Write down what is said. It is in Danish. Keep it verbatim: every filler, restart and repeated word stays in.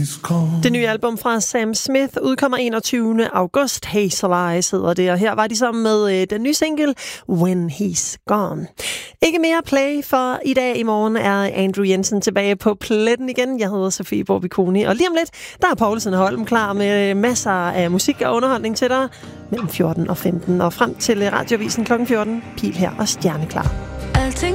Det nye album fra Sam Smith udkommer enogtyvende august. Hazel Eyes hedder det, og her var de sammen med øh, den nye single When He's Gone. Ikke mere play, for i dag i morgen er Andrew Jensen tilbage på pletten igen. Jeg hedder Sofie Borbiconi, og lige om lidt, der er Poulsen og Holm klar med masser af musik og underholdning til dig mellem fjorten og femten, og frem til Radiovisen klokken fjorten. Pil her og Stjerneklar.